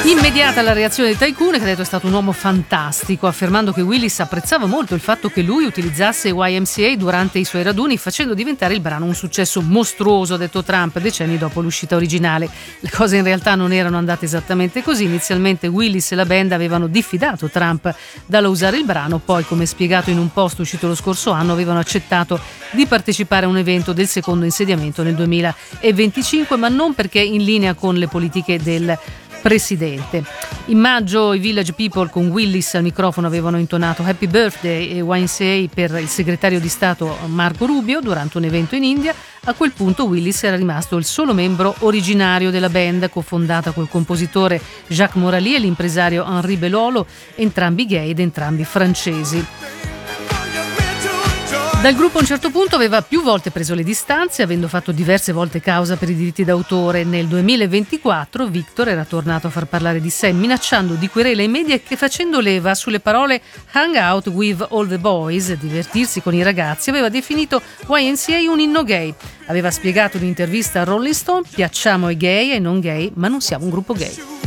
Immediata la reazione di Tycoon, che ha detto è stato un uomo fantastico, affermando che Willis apprezzava molto il fatto che lui utilizzasse YMCA durante i suoi raduni, facendo diventare il brano un successo mostruoso, ha detto Trump decenni dopo l'uscita originale. Le cose in realtà non erano andate esattamente così. Inizialmente Willis e la band avevano diffidato Trump dallo usare il brano, poi, come spiegato in un post uscito lo scorso anno, avevano accettato di partecipare a un evento del secondo insediamento nel 2025, ma non perché in linea con le politiche del presidente. In maggio i Village People con Willis al microfono avevano intonato Happy Birthday e YMCA per il segretario di Stato Marco Rubio durante un evento in India. A quel punto Willis era rimasto il solo membro originario della band, cofondata col compositore Jacques Morali e l'impresario Henri Belolo, entrambi gay ed entrambi francesi. Dal gruppo a un certo punto aveva più volte preso le distanze, avendo fatto diverse volte causa per i diritti d'autore. Nel 2024 Victor era tornato a far parlare di sé, minacciando di querela ai media che, facendo leva sulle parole hang out with all the boys, divertirsi con i ragazzi, aveva definito YMCA un inno gay. Aveva spiegato in un'intervista a Rolling Stone: piacciamo ai gay e ai non gay, ma non siamo un gruppo gay.